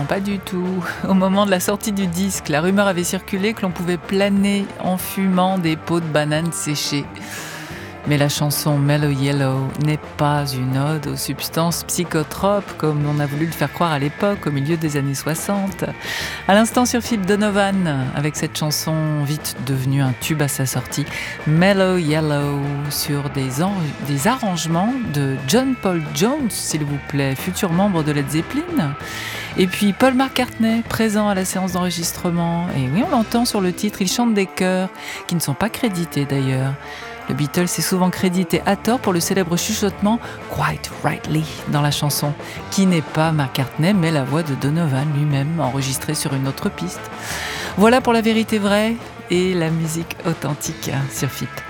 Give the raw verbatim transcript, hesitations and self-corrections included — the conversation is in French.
pas du tout. Au moment de la sortie du disque, la rumeur avait circulé que l'on pouvait planer en fumant des peaux de bananes séchées. Mais la chanson Mellow Yellow n'est pas une ode aux substances psychotropes comme on a voulu le faire croire à l'époque, au milieu des années soixante. À l'instant sur Phil Donovan, avec cette chanson vite devenue un tube à sa sortie, Mellow Yellow, sur des, en... des arrangements de John Paul Jones, s'il vous plaît, futur membre de Led Zeppelin. Et puis Paul McCartney, présent à la séance d'enregistrement. Et oui, on l'entend sur le titre, il chante des chœurs, qui ne sont pas crédités d'ailleurs. Le Beatles est souvent crédité à tort pour le célèbre chuchotement « Quite Rightly » dans la chanson, qui n'est pas McCartney, mais la voix de Donovan lui-même, enregistrée sur une autre piste. Voilà pour la vérité vraie et la musique authentique sur F I P.